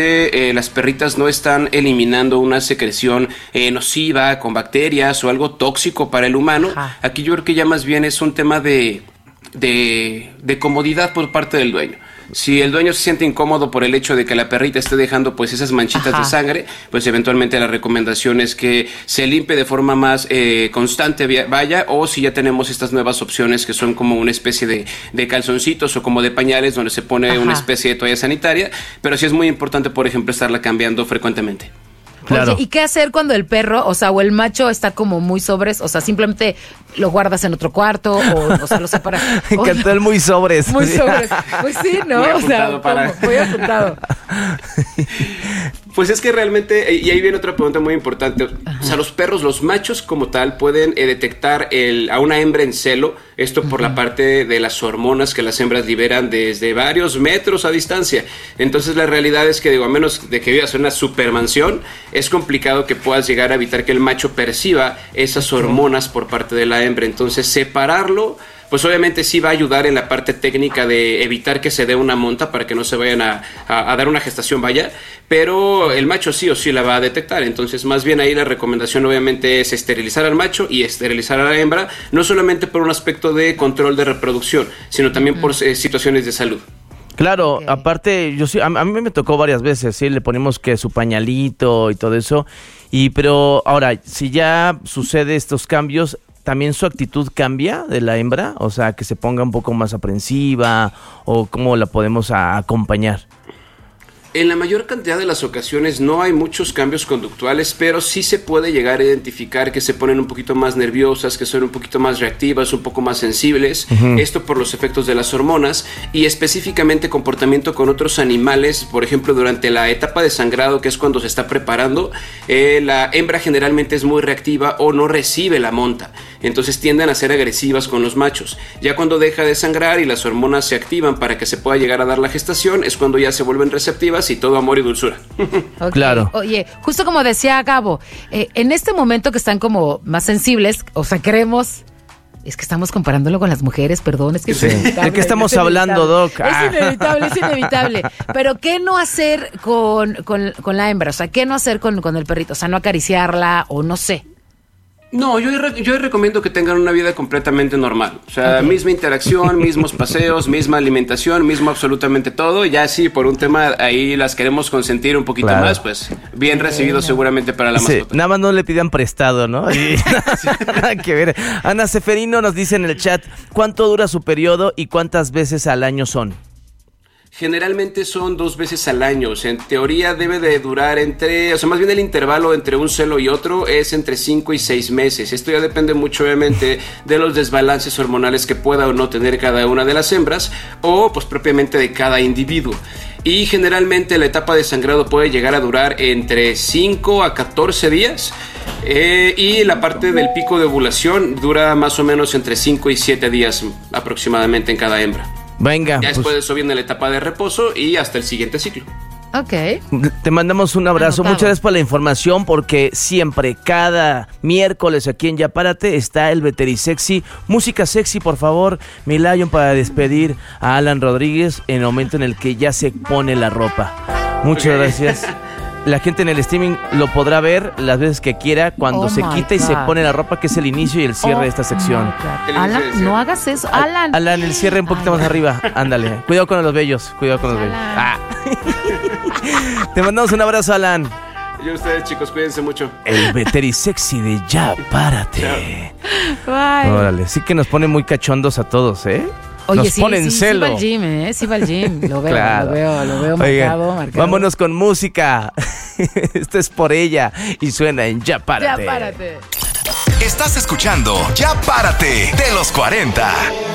las perritas no están eliminando una secreción nociva con bacterias o algo tóxico para el humano. Ajá. Aquí yo creo que ya más bien es un tema de comodidad por parte del dueño. Si el dueño se siente incómodo por el hecho de que la perrita esté dejando pues esas manchitas de sangre, pues eventualmente la recomendación es que se limpie de forma más constante, vaya, o si ya tenemos estas nuevas opciones que son como una especie de calzoncitos o como de pañales donde se pone una especie de toalla sanitaria, pero sí es muy importante, por ejemplo, estarla cambiando frecuentemente. Claro. Oye, ¿y qué hacer cuando el perro, o el macho está como muy sobres? O sea, simplemente lo guardas en otro cuarto o sea, lo separas. Me encantó el muy sobres. Muy sobres. Pues sí, ¿no? Muy apuntado, muy apuntado. Pues es que realmente, y ahí viene otra pregunta muy importante. O sea, los perros, los machos como tal, pueden detectar a una hembra en celo. Esto por la parte de las hormonas que las hembras liberan desde varios metros a distancia. Entonces la realidad es que, a menos de que vivas en una supermansión, es complicado que puedas llegar a evitar que el macho perciba esas hormonas por parte de la hembra. Entonces separarlo, pues obviamente sí va a ayudar en la parte técnica de evitar que se dé una monta para que no se vayan a dar una gestación, vaya, pero el macho sí o sí la va a detectar. Entonces más bien ahí la recomendación obviamente es esterilizar al macho y esterilizar a la hembra, no solamente por un aspecto de control de reproducción, sino también por situaciones de salud. Claro, aparte, yo sí, a mí me tocó varias veces, sí, le ponemos que su pañalito y todo eso, pero ahora, si ya sucede estos cambios, ¿también su actitud cambia de la hembra? O sea, que se ponga un poco más aprensiva, o cómo la podemos acompañar. En la mayor cantidad de las ocasiones no hay muchos cambios conductuales, pero sí se puede llegar a identificar que se ponen un poquito más nerviosas, que son un poquito más reactivas, un poco más sensibles. Esto por los efectos de las hormonas y específicamente comportamiento con otros animales. Por ejemplo, durante la etapa de sangrado, que es cuando se está preparando, la hembra generalmente es muy reactiva o no recibe la monta. Entonces tienden a ser agresivas con los machos. Ya cuando deja de sangrar y las hormonas se activan para que se pueda llegar a dar la gestación, es cuando ya se vuelven receptivas y todo amor y dulzura. Okay. Claro. Oye, justo como decía Gabo, en este momento que están como más sensibles, o sea, queremos... Es que estamos comparándolo con las mujeres, perdón, es que es inevitable. ¿De qué estamos hablando, Doc? Es inevitable. Pero ¿qué no hacer con la hembra? O sea, ¿qué no hacer con el perrito? O sea, no acariciarla o no sé. No, yo recomiendo que tengan una vida completamente normal. O sea, misma interacción, mismos paseos, misma alimentación, mismo absolutamente todo. Ya sí, por un tema ahí las queremos consentir un poquito más, pues bien recibido seguramente para la mascota. Nada más no le pidan prestado, ¿no? Nada que ver. Ana Seferino nos dice en el chat, ¿cuánto dura su periodo y cuántas veces al año son? Generalmente son 2 veces al año, o sea, en teoría debe de durar más bien el intervalo entre un celo y otro es entre 5 y 6 meses. Esto ya depende mucho obviamente de los desbalances hormonales que pueda o no tener cada una de las hembras o pues propiamente de cada individuo. Y generalmente la etapa de sangrado puede llegar a durar entre 5 a 14 días y la parte del pico de ovulación dura más o menos entre 5 y 7 días aproximadamente en cada hembra. Venga. Ya después de eso viene la etapa de reposo y hasta el siguiente ciclo. Ok. Te mandamos un abrazo. Anotado. Muchas gracias por la información, porque siempre, cada miércoles aquí en Ya Párate está el Veterisexy. Música sexy, por favor, mi Lion, para despedir a Alan Rodríguez en el momento en el que ya se pone la ropa. Muchas gracias. La gente en el streaming lo podrá ver las veces que quiera cuando se quita y se pone la ropa, que es el inicio y el cierre de esta sección. Alan, no hagas eso. Alan. Alan, el cierre un poquito más arriba. Ándale. Cuidado con los bellos. Te mandamos un abrazo, Alan. Y a ustedes, chicos, cuídense mucho. El Veterisexy de Ya Párate. Bye. Órale, sí que nos pone muy cachondos a todos, ¿eh? Oye, nos pone en celo. Sí va al gym, Lo veo, Claro. lo veo Oigan, marcado. vámonos con música. Esto es Por Ella y suena en Ya Párate. Ya Párate. Estás escuchando Ya Párate de los 40.